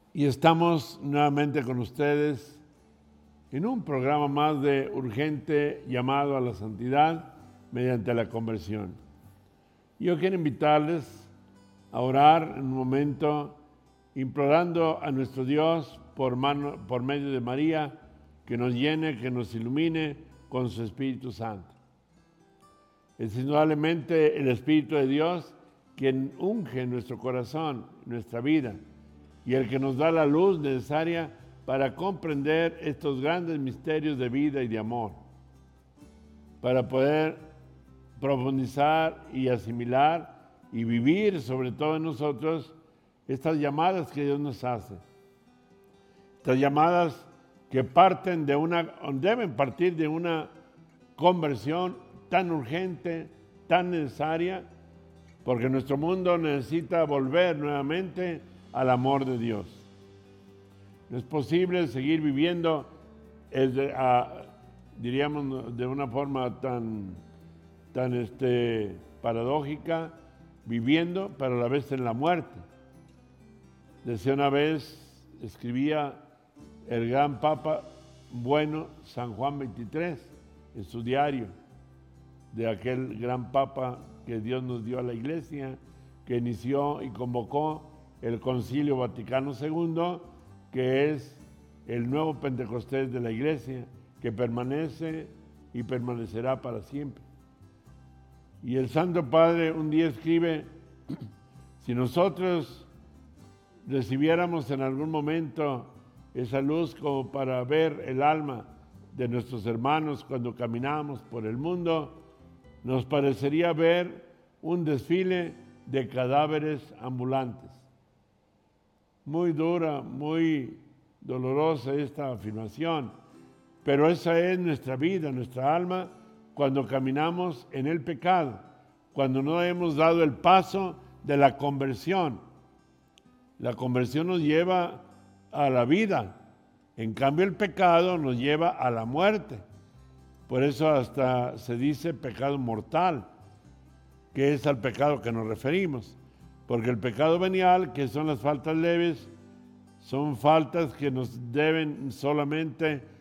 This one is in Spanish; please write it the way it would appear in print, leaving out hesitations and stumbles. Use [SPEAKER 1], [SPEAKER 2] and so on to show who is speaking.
[SPEAKER 1] Y estamos nuevamente con ustedes en un programa más de urgente llamado a la santidad mediante la conversión. Yo quiero invitarles a orar en un momento implorando a nuestro Dios por medio de María que nos llene, que nos ilumine con su Espíritu Santo. Es indudablemente el Espíritu de Dios quien unge nuestro corazón, nuestra vida, y el que nos da la luz necesaria para comprender estos grandes misterios de vida y de amor, para poder profundizar y asimilar y vivir sobre todo en nosotros estas llamadas que Dios nos hace. Estas llamadas que deben partir de una conversión tan urgente, tan necesaria, porque nuestro mundo necesita volver nuevamente al amor de Dios. No es posible seguir viviendo, diríamos, de una forma tan paradójica, viviendo, pero a la vez en la muerte. Decía una vez, escribía el gran Papa bueno, San Juan XXIII, en su diario, de aquel gran Papa que Dios nos dio a la Iglesia, que inició y convocó el Concilio Vaticano II, que es el nuevo Pentecostés de la Iglesia, que permanece y permanecerá para siempre. Y el Santo Padre un día escribe, si nosotros recibiéramos en algún momento esa luz como para ver el alma de nuestros hermanos cuando caminamos por el mundo, nos parecería ver un desfile de cadáveres ambulantes. Muy dura, muy dolorosa esta afirmación, pero esa es nuestra vida, nuestra alma, cuando caminamos en el pecado, cuando no hemos dado el paso de la conversión. La conversión nos lleva a la vida, en cambio el pecado nos lleva a la muerte. Por eso hasta se dice pecado mortal, que es al pecado que nos referimos. Porque el pecado venial, que son las faltas leves, son faltas que nos deben solamente